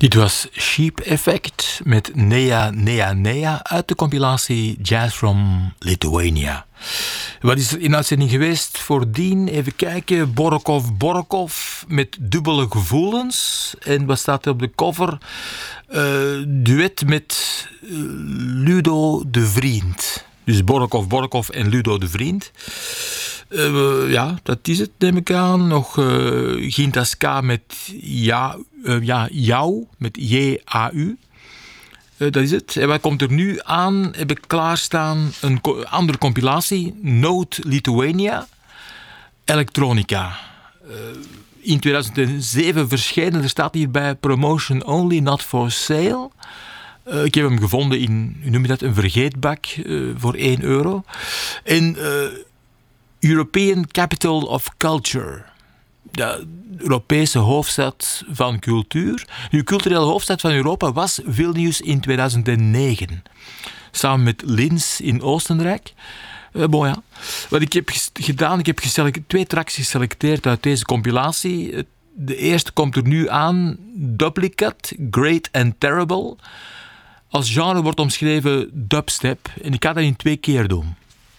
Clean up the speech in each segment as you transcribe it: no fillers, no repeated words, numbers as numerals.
Dit was Sheep Effect met Nea Nea Nea uit de compilatie Jazz from Lithuania. Wat is er in uitzending geweest? Voordien, even kijken, Borokov met dubbele gevoelens. En wat staat er op de cover? Duet met Ludo de Vriend. Dus Borokov en Ludo de Vriend. Ja, dat is het, neem ik aan. Nog Gintaska met Jou, met J-A-U. Dat is het. En wat komt er nu aan? Heb ik klaarstaan een andere compilatie. Note Lithuania, Electronica. In 2007 verschenen, er staat hierbij Promotion Only, Not for Sale. Ik heb hem gevonden in, hoe noem je dat, een vergeetbak voor €1. En European Capital of Culture. De Europese hoofdstad van cultuur. De culturele hoofdstad van Europa was Vilnius in 2009. Samen met Linz in Oostenrijk. Ja. Wat ik heb gedaan, ik heb 2 tracks geselecteerd uit deze compilatie. De eerste komt er nu aan. Duplicate, Great and Terrible. Als genre wordt omschreven dubstep. En ik ga dat in 2 keer doen.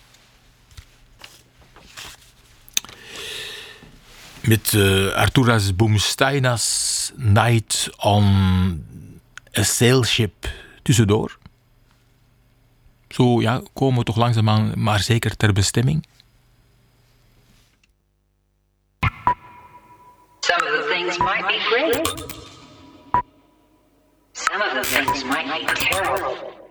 Met Arturas Boomstainas Night on a Sail Ship tussendoor. Zo ja, komen we toch langzaamaan maar zeker ter bestemming. Some of the things might be great. Some of the things might be terrible.